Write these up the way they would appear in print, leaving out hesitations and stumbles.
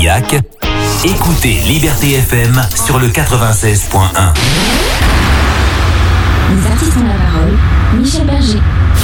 Aurillac, écoutez Liberté FM sur le 96.1. Les artistes ont la parole, Michel Berger.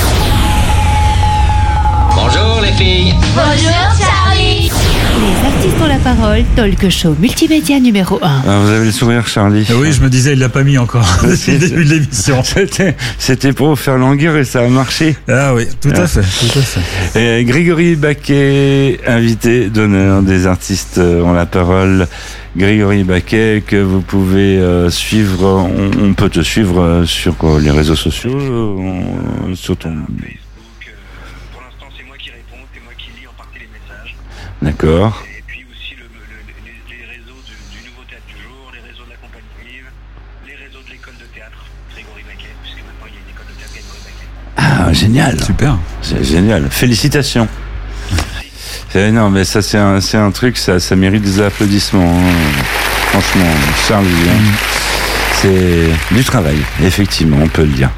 Bonjour les filles. Bonjour Charlie. Les artistes ont la parole, talk show multimédia numéro 1. Ah, vous avez le sourire, Charlie. Oui, je me disais, il l'a pas mis encore depuis le début de l'émission. C'était pour vous faire languir et ça a marché. Ah oui, tout à fait. Et Grégory Baquet, invité d'honneur des artistes ont la parole. Grégory Baquet, que vous pouvez suivre. On peut te suivre sur les réseaux sociaux, sur ton... Pour l'instant, c'est moi qui réponds, c'est moi qui lis en partie les messages. D'accord. Et puis aussi les réseaux du Nouveau Théâtre du Jour, les réseaux de la Compagnie Vive, les réseaux de l'école de théâtre Grégory Baquet, puisque maintenant il y a une école de théâtre Grégory Baquet. Ah, génial. Super. C'est génial. Félicitations. Non, mais ça, c'est un truc, ça mérite des applaudissements. Hein. Franchement, Charlie, c'est du travail, effectivement, on peut le dire.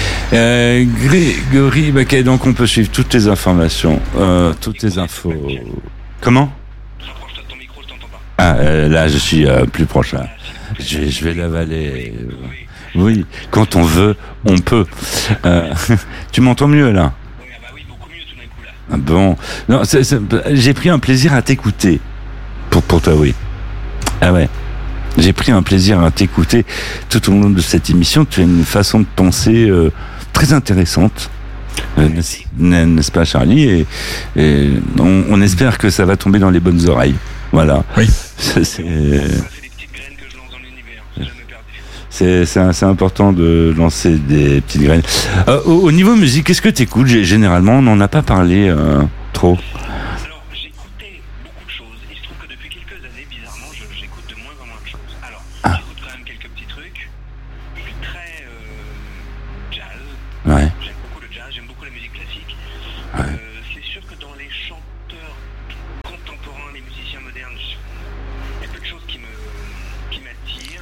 Grégory Baquet, donc on peut suivre toutes les informations, toutes les infos. Comment ? Rapproche-toi de ton micro, je t'entends pas. Ah, là, je suis plus proche. Là. Je vais l'avaler. Oui, quand on veut, on peut. Tu m'entends mieux, là ? Oui, beaucoup mieux tout d'un coup là. Ah bon, non, j'ai pris un plaisir à t'écouter. Pour toi, oui. Ah ouais. J'ai pris un plaisir à t'écouter tout au long de cette émission. Tu as une façon de penser très intéressante, n'est-ce pas, Charlie ? Et on espère que ça va tomber dans les bonnes oreilles. Voilà. Oui. C'est des petites graines que je lance dans l'univers, j'ai jamais perdu. C'est important de lancer des petites graines. Au niveau musique, qu'est-ce que tu écoutes ? Généralement, on n'en a pas parlé trop. Alors, j'écoutais beaucoup de choses. Il se trouve que depuis quelques années, bizarrement, j'écoute de moins en moins de choses. Alors, j'écoute quand même quelques petits trucs. Je suis très jazz. Ouais. J'aime beaucoup le jazz, j'aime beaucoup la musique classique. Ouais. C'est sûr que dans les chanteurs contemporains, les musiciens modernes, il y a peu de choses qui m'attirent.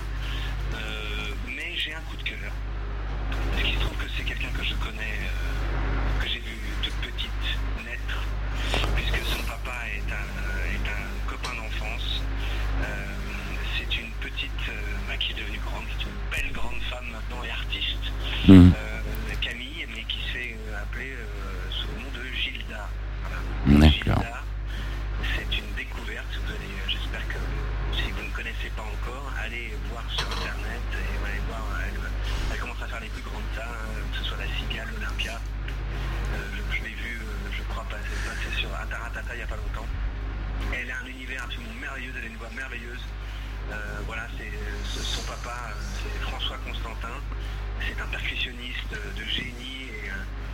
Mais j'ai un coup de cœur. Parce qu'il se trouve que c'est quelqu'un que je connais, que j'ai vu de petite naître, puisque son papa est un copain d'enfance. C'est une petite, qui est devenue grande, c'est une belle grande femme maintenant et artiste. Camille, mais qui se fait appeler sous le nom de Gilda. Voilà. D'accord. Gilda, c'est une découverte. J'espère que si vous ne connaissez pas encore, allez voir sur internet et allez voir. Elle commence à faire les plus grandes salles, que ce soit la Cigale, l'Olympia. Je l'ai vu, je crois, passer sur Ataratata il n'y a pas longtemps. Elle a un univers absolument merveilleux, elle a une voix merveilleuse. Voilà, son papa, c'est François Constantin. C'est un percussionniste de génie et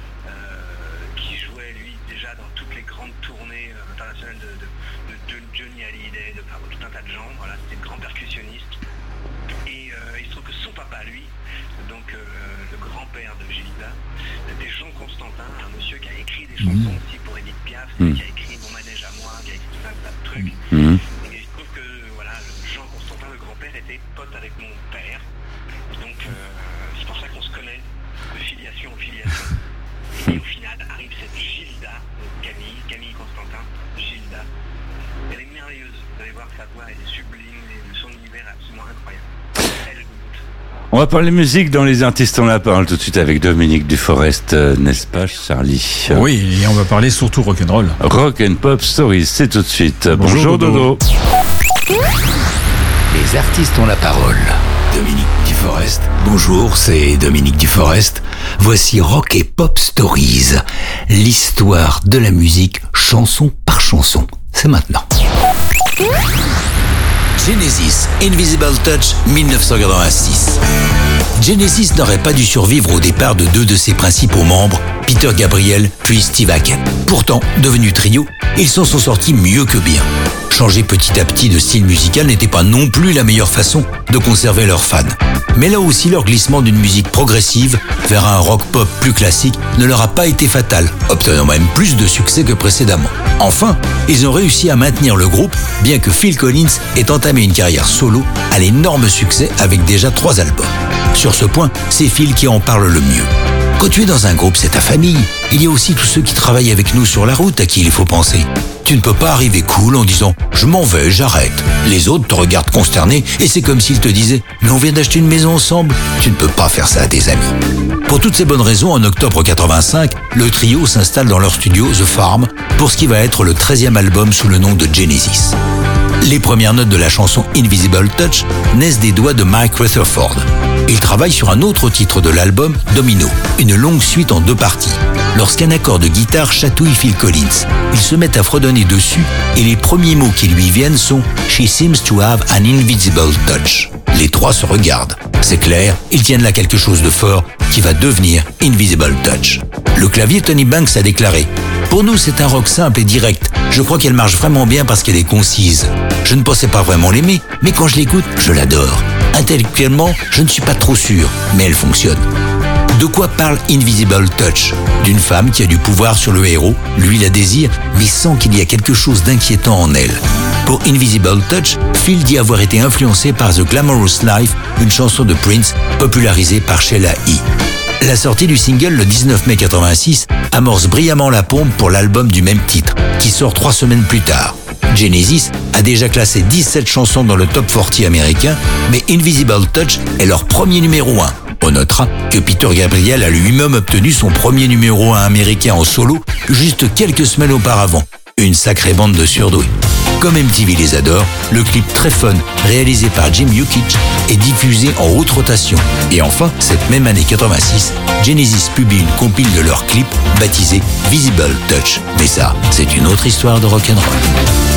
qui jouait, lui, déjà dans toutes les grandes tournées internationales de Johnny Hallyday, de tout un tas de gens. Voilà, c'était un grand percussionniste. Et il se trouve que son papa, lui, donc le grand-père de Gilda, c'était Jean Constantin, un monsieur qui a écrit des chansons aussi pour Edith Piaf, qui a écrit Mon manège à moi, qui a écrit plein de trucs. Et il se trouve que voilà, Jean Constantin, le grand-père, était pote avec mon père. Donc c'est pour ça qu'on se connaît, de filiation en filiation. Et au final arrive cette Gilda, Camille Constantin, Gilda. Elle est merveilleuse, vous allez voir sa voix, elle est sublime, et son univers est absolument incroyable. On va parler musique dans Les Artistes on la parle tout de suite avec Dominique Duforest, n'est-ce pas, Charlie ? Oui, et on va parler surtout rock'n'roll. Rock and Pop Stories, c'est tout de suite. Bonjour Dodo. Les artistes ont la parole. Dominique Duforest. Bonjour, c'est Dominique Duforest. Voici Rock et Pop Stories. L'histoire de la musique, chanson par chanson. C'est maintenant. Genesis, Invisible Touch, 1986. Genesis n'aurait pas dû survivre au départ de deux de ses principaux membres, Peter Gabriel puis Steve Hackett. Pourtant, devenus trio, ils s'en sont sortis mieux que bien. Changer petit à petit de style musical n'était pas non plus la meilleure façon de conserver leurs fans. Mais là aussi, leur glissement d'une musique progressive vers un rock-pop plus classique ne leur a pas été fatal, obtenant même plus de succès que précédemment. Enfin, ils ont réussi à maintenir le groupe, bien que Phil Collins ait entamé une carrière solo à l'énorme succès avec déjà 3 albums. Sur ce point, c'est Phil qui en parle le mieux. Quand tu es dans un groupe, c'est ta famille. il y a aussi tous ceux qui travaillent avec nous sur la route à qui il faut penser. Tu ne peux pas arriver cool en disant « je m'en vais, j'arrête ». Les autres te regardent consterné et c'est comme s'ils te disaient « mais on vient d'acheter une maison ensemble ». Tu ne peux pas faire ça à tes amis. Pour toutes ces bonnes raisons, en octobre 85, le trio s'installe dans leur studio The Farm pour ce qui va être le 13e album sous le nom de Genesis. Les premières notes de la chanson Invisible Touch naissent des doigts de Mike Rutherford. Il travaille sur un autre titre de l'album, Domino, une longue suite en 2 parties. Lorsqu'un accord de guitare chatouille Phil Collins, ils se mettent à fredonner dessus et les premiers mots qui lui viennent sont « She seems to have an invisible touch ». Les 3 se regardent. C'est clair, ils tiennent là quelque chose de fort qui va devenir Invisible Touch. Le clavier Tony Banks a déclaré « Pour nous, c'est un rock simple et direct. Je crois qu'elle marche vraiment bien parce qu'elle est concise. Je ne pensais pas vraiment l'aimer, mais quand je l'écoute, je l'adore. Intellectuellement, je ne suis pas trop sûr, mais elle fonctionne. » De quoi parle Invisible Touch ? D'une femme qui a du pouvoir sur le héros, lui la désire, mais sent qu'il y a quelque chose d'inquiétant en elle. Pour Invisible Touch, Phil dit avoir été influencé par The Glamorous Life, une chanson de Prince popularisée par Sheila E. La sortie du single le 19 mai 86 amorce brillamment la pompe pour l'album du même titre, qui sort 3 semaines plus tard. Genesis a déjà classé 17 chansons dans le top 40 américain, mais Invisible Touch est leur premier numéro 1. On notera que Peter Gabriel a lui-même obtenu son premier numéro 1 américain en solo juste quelques semaines auparavant. Une sacrée bande de surdoués. Comme MTV les adore, le clip très fun réalisé par Jim Yukich est diffusé en haute rotation. Et enfin, cette même année 86, Genesis publie une compile de leurs clips baptisée Visible Touch. Mais ça, c'est une autre histoire de rock'n'roll.